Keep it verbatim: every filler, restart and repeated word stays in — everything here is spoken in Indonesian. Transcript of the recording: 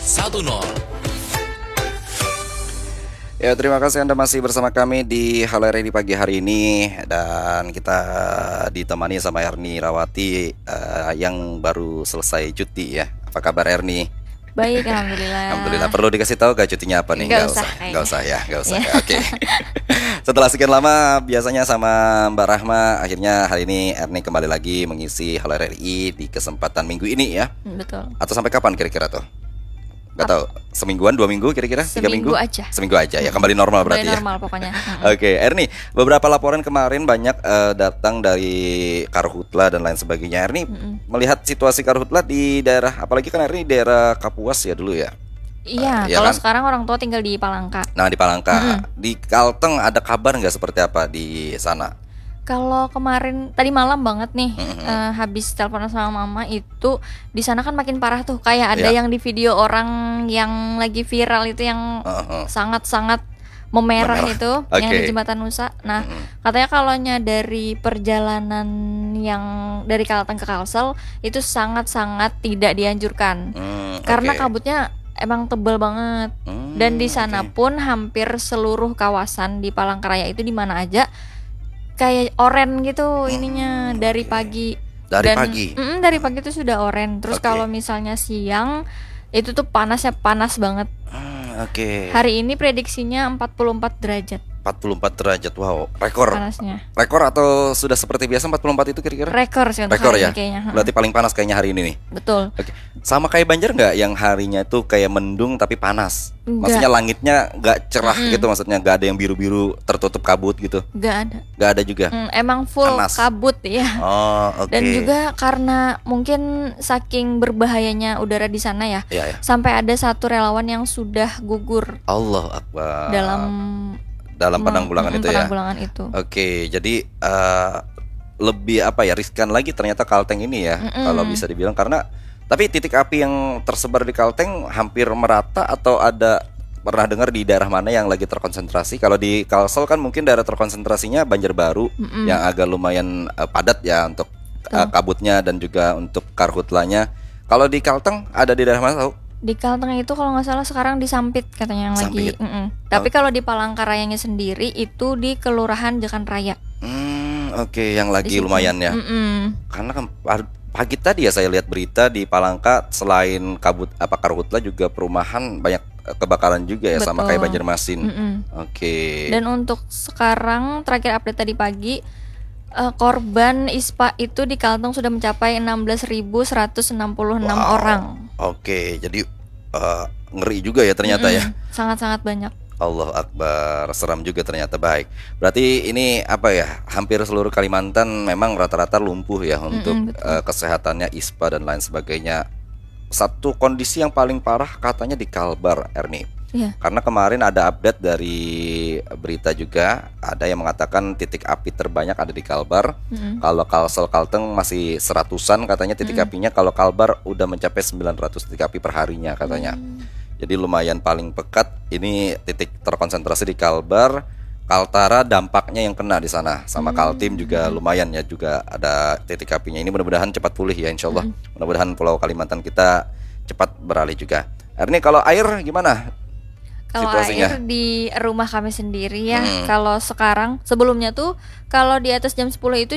satu nol. Ya, terima kasih Anda masih bersama kami di Halo R I di pagi hari ini. Dan kita ditemani sama Erni Rawati uh, yang baru selesai cuti ya. Apa kabar Erni? Baik, Alhamdulillah. Alhamdulillah. Perlu dikasih tahu gak cutinya apa nih? Nggak Nggak usah, usah, kayaknya. nggak usah ya, nggak usah. Ya. Ya, oke. Setelah sekian lama biasanya sama Mbak Rahma, akhirnya hari ini Erni kembali lagi mengisi Halo R I di kesempatan minggu ini ya. Betul. Atau sampai kapan kira-kira tuh? Gak tahu, semingguan, dua minggu kira-kira? Tiga minggu? Seminggu aja. Seminggu aja ya, kembali normal Kembali berarti ya. normal pokoknya. Oke, Erni, beberapa laporan kemarin banyak eh, datang dari Karhutla dan lain sebagainya. Erni, Mm-mm. melihat situasi Karhutla di daerah, apalagi kan Erni daerah Kapuas ya dulu ya. Iya, Eh, iya kalau kan? sekarang orang tua tinggal di Palangka. Nah di Palangka, Mm-mm. di Kalteng ada kabar nggak seperti apa di sana? Kalau kemarin tadi malam banget nih, Mm-mm. eh, habis telepon sama mama itu di sana kan makin parah tuh. Kayak ada Iya. yang di video orang yang lagi viral itu yang Uh-uh. sangat-sangat memerah, Memerah. itu yang Oke. di Jembatan Nusa. Nah, Mm-mm. katanya kalaunya dari perjalanan yang dari Kalteng ke Kalsel itu sangat-sangat tidak dianjurkan. Hmm, Karena oke. kabutnya emang tebel banget. Hmm, Dan di sana oke. pun hampir seluruh kawasan di Palangkaraya itu di mana aja kayak oren gitu ininya Hmm, dari oke. pagi. Dari Dan pagi? mm, dari pagi itu sudah oren. Terus Oke. kalau misalnya siang itu tuh panasnya panas banget. Hmm, oke. Hari ini prediksinya empat puluh empat derajat empat puluh empat derajat, wow, rekor. panasnya. Rekor atau sudah seperti biasa empat puluh empat itu kira-kira? Rekor sih untuk Rekor hari ya? ini kayaknya. Ha, Berarti paling panas kayaknya hari ini nih. betul. Oke. Sama kayak Banjar nggak yang harinya itu kayak mendung tapi panas? Enggak. Maksudnya langitnya nggak cerah Mm-mm. gitu, maksudnya nggak ada yang biru-biru tertutup kabut gitu? Nggak ada. Nggak ada juga? Mm, emang full Panas. kabut ya. Oh, oke. Dan juga karena mungkin saking berbahayanya udara di sana ya, Ya, ya. sampai ada satu relawan yang sudah gugur Allah Akbar. dalam dalam meng- penanggulangan mm, itu ya. penanggulangan itu. Oke, jadi eh, lebih apa ya, riskan lagi ternyata Kalteng ini ya, Mm-mm. kalau bisa dibilang, karena tapi titik api yang tersebar di Kalteng hampir merata atau ada pernah dengar di daerah mana yang lagi terkonsentrasi? Kalau di Kalsel kan mungkin daerah terkonsentrasinya Banjarbaru Mm-mm. yang agak lumayan eh, padat ya untuk eh, Betul. kabutnya dan juga untuk karhutlanya. Kalau di Kalteng ada di daerah mana tahu? Di Kalteng itu kalau nggak salah sekarang di Sampit katanya yang Sampit. lagi. mm-mm. Tapi Oh. kalau di Palangkarayanya sendiri itu di Kelurahan Jekan Raya. Hmm, oke, yang Di lagi situ. lumayan ya. Mm-mm. Karena kan pa- pagi tadi ya saya lihat berita di Palangka, selain kabut apa karhutla juga perumahan banyak eh, kebakaran juga ya, sama Betul. kayak Banjarmasin. Mm-mm. Oke. Dan untuk sekarang terakhir update tadi pagi, eh, korban I S P A itu di Kalteng sudah mencapai enam belas ribu seratus enam puluh enam Wow. orang. Oke, jadi eh, ngeri juga ya ternyata ya. Mm-mm. Sangat-sangat banyak. Allah Akbar, seram juga ternyata. Baik. Berarti ini apa ya? Hampir seluruh Kalimantan memang rata-rata lumpuh ya untuk Mm-mm, betul. eh, kesehatannya, I S P A dan lain sebagainya. Satu kondisi yang paling parah katanya di Kalbar, Erni. Iya. Karena kemarin ada update dari berita juga, ada yang mengatakan titik api terbanyak ada di Kalbar. Mm-mm. Kalau Kalsel Kalteng masih seratusan katanya titik Mm. apinya. Kalau Kalbar udah mencapai sembilan ratus titik api per harinya katanya. Hmm. Jadi lumayan paling pekat ini titik terkonsentrasi di Kalbar. Kaltara dampaknya yang kena di sana, sama Hmm. Kaltim juga lumayan ya, juga ada titik apinya. Ini mudah-mudahan cepat pulih ya, insya Allah. Hmm. Mudah-mudahan Pulau Kalimantan kita cepat beralih juga. Erni, kalau air gimana? Kalau Situasinya? air di rumah kami sendiri ya, Hmm. kalau sekarang sebelumnya tuh kalau di atas jam sepuluh itu